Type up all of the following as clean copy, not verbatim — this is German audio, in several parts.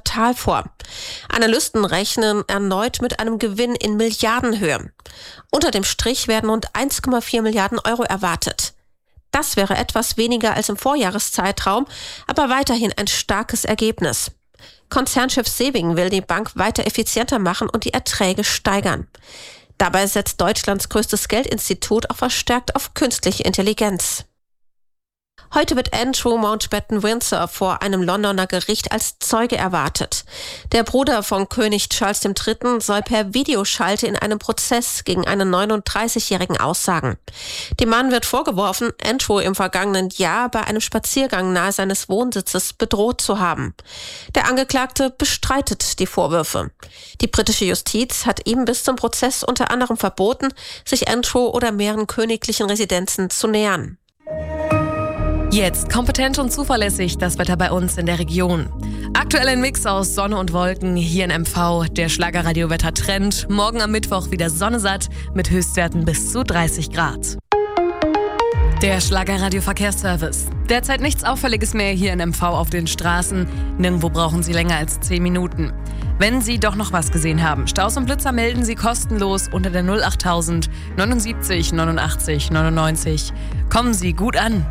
Quartal vor. Analysten rechnen erneut mit einem Gewinn in Milliardenhöhe. Unter dem Strich werden rund 1,4 Milliarden Euro erwartet. Das wäre etwas weniger als im Vorjahreszeitraum, aber weiterhin ein starkes Ergebnis. Konzernchef Sewing will die Bank weiter effizienter machen und die Erträge steigern. Dabei setzt Deutschlands größtes Geldinstitut auch verstärkt auf künstliche Intelligenz. Heute wird Andrew Mountbatten-Windsor vor einem Londoner Gericht als Zeuge erwartet. Der Bruder von König Charles III. Soll per Videoschalte in einem Prozess gegen einen 39-Jährigen aussagen. Dem Mann wird vorgeworfen, Andrew im vergangenen Jahr bei einem Spaziergang nahe seines Wohnsitzes bedroht zu haben. Der Angeklagte bestreitet die Vorwürfe. Die britische Justiz hat ihm bis zum Prozess unter anderem verboten, sich Andrew oder mehreren königlichen Residenzen zu nähern. Jetzt kompetent und zuverlässig das Wetter bei uns in der Region. Aktuell ein Mix aus Sonne und Wolken hier in MV. Der Schlagerradio-Wetter-Trend. Morgen am Mittwoch wieder sonnesatt mit Höchstwerten bis zu 30 Grad. Der Schlagerradio-Verkehrsservice. Derzeit nichts Auffälliges mehr hier in MV auf den Straßen. Nirgendwo brauchen Sie länger als 10 Minuten. Wenn Sie doch noch was gesehen haben, Staus und Blitzer melden Sie kostenlos unter der 08000 79 89 99. Kommen Sie gut an.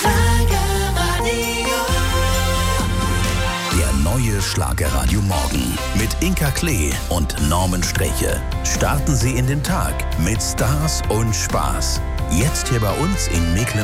Der neue Schlagerradio Morgen mit Inka Klee und Norman Streche. Starten Sie in den Tag mit Stars und Spaß. Jetzt hier bei uns in Mecklenburg.